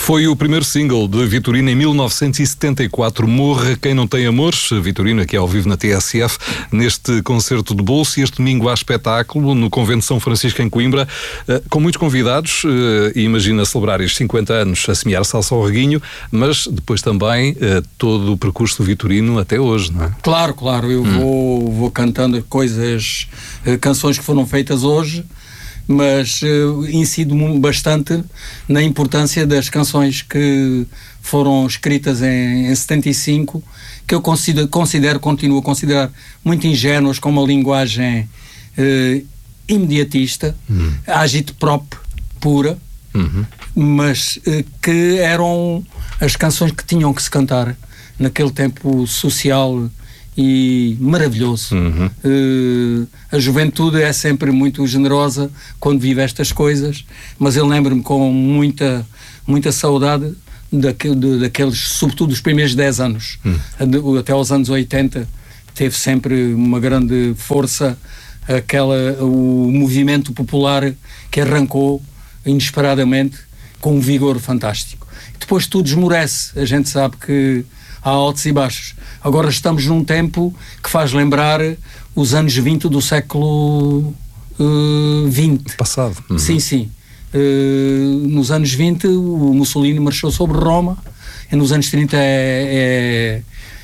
Foi o primeiro single de Vitorino em 1974, Morra Quem Não Tem Amores. Vitorino aqui ao vivo na TSF, neste concerto de bolso, e este domingo há espetáculo no Convento de São Francisco em Coimbra, com muitos convidados, e imagina celebrar estes 50 anos a semear salsa ao reguinho, mas depois também todo o percurso do Vitorino até hoje, não é? Claro, eu vou cantando canções que foram feitas hoje, mas incido bastante na importância das canções que foram escritas em 75, que eu continuo a considerar muito ingênuas, com uma linguagem imediatista, agite-prop pura, mas que eram as canções que tinham que se cantar naquele tempo social e maravilhoso. A juventude é sempre muito generosa quando vive estas coisas, mas eu lembro-me com muita saudade daqueles, sobretudo os primeiros 10 anos, até aos anos 80, teve sempre uma grande força o movimento popular que arrancou inesperadamente com um vigor fantástico. Depois tudo esmorece, a gente sabe que há altos e baixos. Agora estamos num tempo que faz lembrar os anos 20 do século XX. Passado. Sim. Nos anos 20 o Mussolini marchou sobre Roma, e nos anos 30 é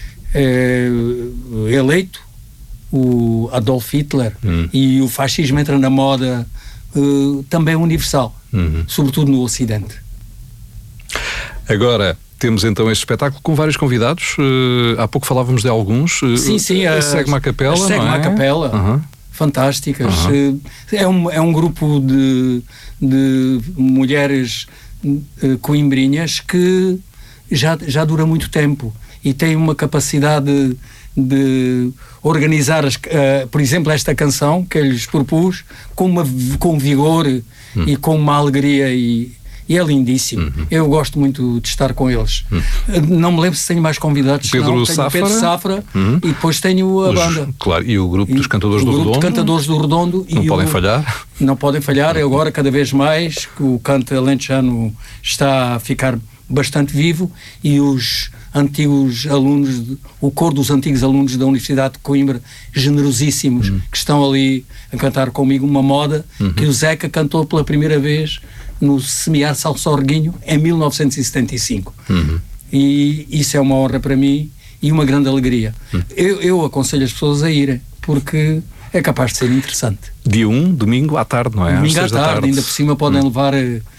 eleito o Adolf Hitler, e o fascismo entra na moda também universal, sobretudo no Ocidente. Agora temos então este espetáculo com vários convidados. Há pouco falávamos de alguns. Sim. Segue-me a capela, não é? Segue-me a capela. Fantásticas. É um grupo de mulheres coimbrinhas que já dura muito tempo e tem uma capacidade de organizar, por exemplo, esta canção que eu lhes propus com vigor e com uma alegria, e é lindíssimo. Eu gosto muito de estar com eles. Não me lembro se tenho mais convidados. Pedro Safra, e depois tenho a banda. Claro, e o grupo dos Cantadores do Redondo. O grupo de Cantadores do Redondo. Não podem falhar. Não podem falhar. Agora, cada vez mais, que o canto alentejano está a ficar bastante vivo, e os antigos alunos, o coro dos antigos alunos da Universidade de Coimbra, generosíssimos, que estão ali a cantar comigo uma moda que o Zeca cantou pela primeira vez no Semear Salsa ao Reguinho em 1975. E isso é uma honra para mim e uma grande alegria. Eu aconselho as pessoas a irem, porque é capaz de ser interessante. Dia 1, domingo à tarde, não é? Domingo à tarde, ainda por cima podem levar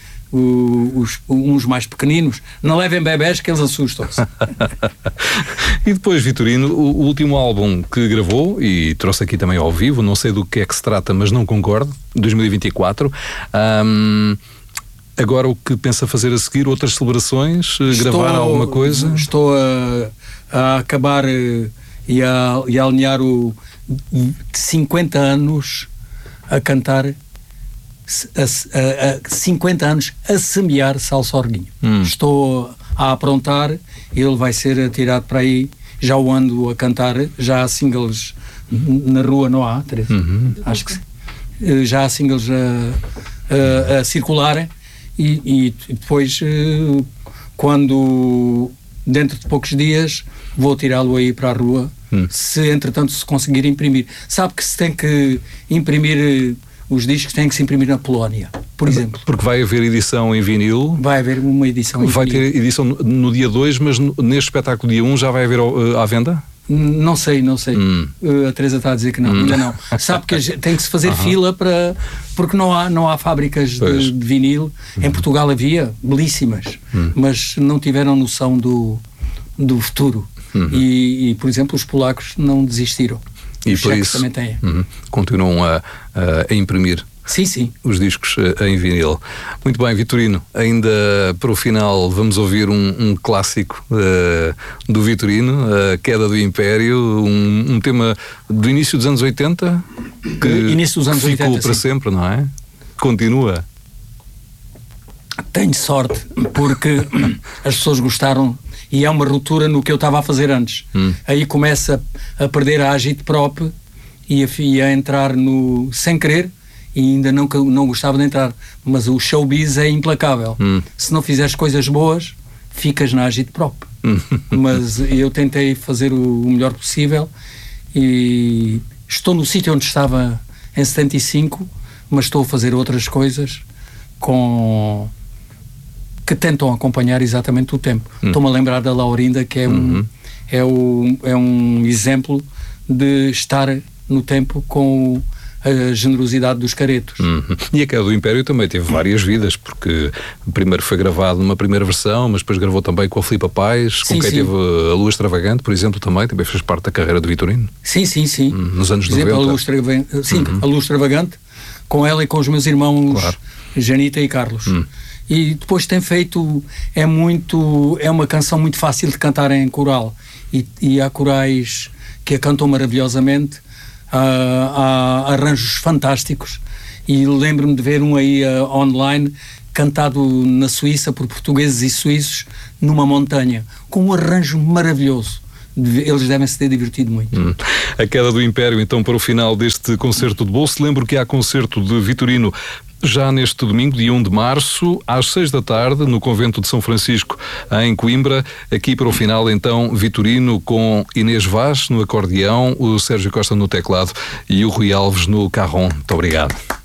uns mais pequeninos. Não levem bebés, que eles assustam-se. E depois, Vitorino, o último álbum que gravou e trouxe aqui também ao vivo, não sei do que é que se trata, mas não concordo, 2024. Agora o que pensa fazer a seguir? Outras celebrações? Gravar alguma coisa? Estou a acabar e a alinhar 50 anos a cantar, 50 anos a semear salsa ao reguinho. Estou a aprontar, ele vai ser atirado para aí, já o ando a cantar, já há singles na rua, não há, Teresa? Acho que sim. Já há singles a circularem, e depois, quando dentro de poucos dias, vou tirá-lo aí para a rua, se entretanto se conseguir imprimir. Sabe que se tem que imprimir os discos, têm que se imprimir na Polónia, por exemplo. Porque vai haver edição em vinil. Vai haver uma edição em vinil. Vai ter edição no dia 2, mas neste espetáculo dia 1 já vai haver à venda? Não sei. A Teresa está a dizer que não, ainda não. Sabe que tem que se fazer fila porque não há fábricas de vinil. Em Portugal havia, belíssimas, mas não tiveram noção do futuro. E, por exemplo, os polacos não desistiram. E por isso também têm. Continuam a imprimir. Sim. Os discos em vinil. Muito bem, Vitorino, ainda para o final vamos ouvir um clássico do Vitorino, A Queda do Império, um tema do início dos anos 80 que início dos anos ficou 80, para sempre, não é? Continua. Tenho sorte, porque as pessoas gostaram, e é uma ruptura no que eu estava a fazer antes. Aí começa a perder a agite-prop e a entrar no sem querer, e ainda não gostava de entrar, mas o showbiz é implacável. Se não fizeres coisas boas, ficas na agitprop. Mas eu tentei fazer o melhor possível e estou no sítio onde estava em 75, mas estou a fazer outras coisas que tentam acompanhar exatamente o tempo. Estou-me a lembrar da Laurinda, que é um exemplo de estar no tempo com a generosidade dos caretos. E a Queda do Império também teve várias vidas, porque primeiro foi gravado numa primeira versão, mas depois gravou também com a Filipa Paz, com quem teve a Lua Extravagante, por exemplo, também fez parte da carreira de Vitorino. Sim. Nos anos 90. A Lua Extravagante, com ela e com os meus irmãos, claro. Janita e Carlos. E depois tem feito, é uma canção muito fácil de cantar em coral, e há corais que a cantam maravilhosamente. Há arranjos fantásticos, e lembro-me de ver um aí online cantado na Suíça por portugueses e suíços numa montanha, com um arranjo maravilhoso. Eles devem se ter divertido muito. A Queda do Império, então, para o final deste concerto de bolso. Lembro que há concerto de Vitorino já neste domingo, dia 1 de março, às 6 da tarde, no Convento de São Francisco, em Coimbra. Aqui para o final, então, Vitorino com Inês Vaz no acordeão, o Sérgio Costa no teclado e o Rui Alves no carrom. Muito obrigado.